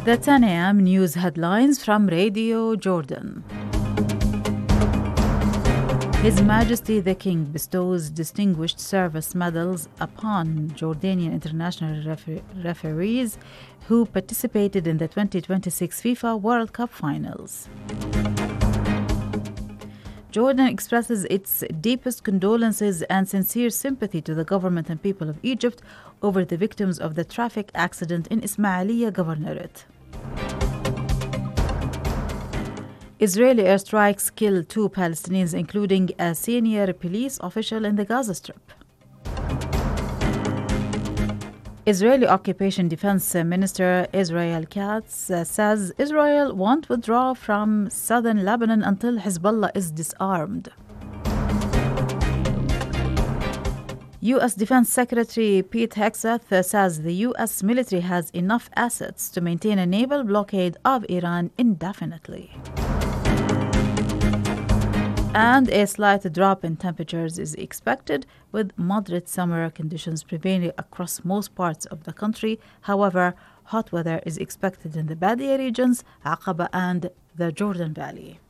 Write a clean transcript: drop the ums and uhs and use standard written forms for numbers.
The 10 a.m. news headlines from Radio Jordan. His Majesty the King bestows Distinguished Service Medals upon Jordanian international referees who participated in the 2026 FIFA World Cup finals. Jordan expresses its deepest condolences and sincere sympathy to the government and people of Egypt over the victims of the traffic accident in Ismailia Governorate. Israeli airstrikes killed 2 Palestinians, including a senior police official in the Gaza Strip. Israeli Occupation Defense Minister Israel Katz says Israel won't withdraw from southern Lebanon until Hezbollah is disarmed. U.S. Defense Secretary Pete Hegseth says the U.S. military has enough assets to maintain a naval blockade of Iran indefinitely. And a slight drop in temperatures is expected, with moderate summer conditions prevailing across most parts of the country. However, hot weather is expected in the Badia regions, Aqaba, and the Jordan Valley.